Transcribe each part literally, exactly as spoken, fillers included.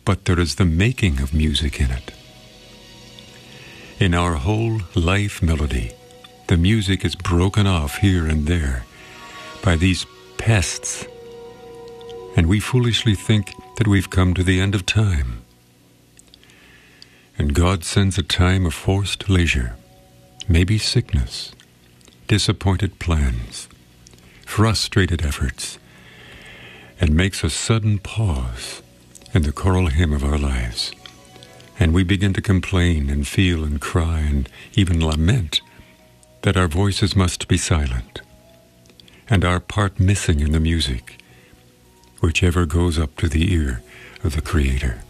but there is the making of music in it. In our whole life melody, the music is broken off here and there by these pests, and we foolishly think that we've come to the end of time. And God sends a time of forced leisure, maybe sickness, disappointed plans, frustrated efforts, and makes a sudden pause in the choral hymn of our lives. And we begin to complain and feel and cry and even lament that our voices must be silent, and our part missing in the music, whichever goes up to the ear of the Creator.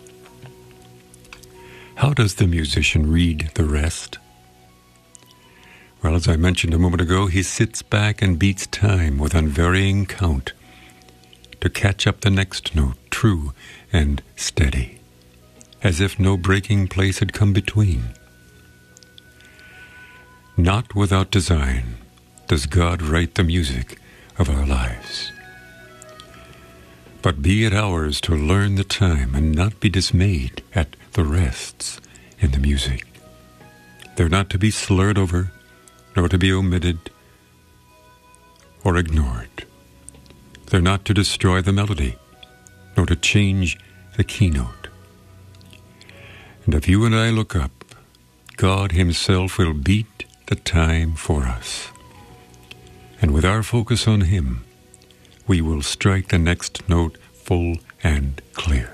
How does the musician read the rest? Well, as I mentioned a moment ago, he sits back and beats time with unvarying count to catch up the next note, true and steady, as if no breaking place had come between. Not without design does God write the music of our lives. But be it ours to learn the time and not be dismayed at the rests in the music. They're not to be slurred over, nor to be omitted or ignored. They're not to destroy the melody, nor to change the keynote. And if you and I look up, God Himself will beat the time for us. And with our focus on Him, we will strike the next note full and clear.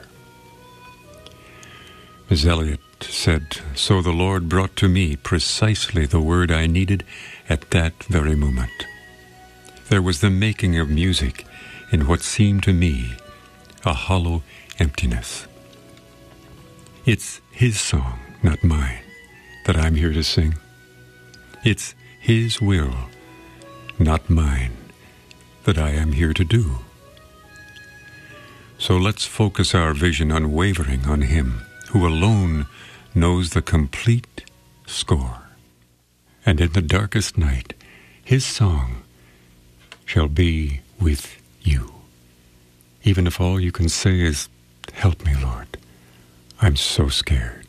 As Eliot said, so the Lord brought to me precisely the word I needed at that very moment. There was the making of music in what seemed to me a hollow emptiness. It's His song, not mine, that I'm here to sing. It's His will, not mine, that I am here to do. So let's focus our vision unwavering on Him, who alone knows the complete score. And in the darkest night, His song shall be with you. Even if all you can say is, "Help me, Lord, I'm so scared."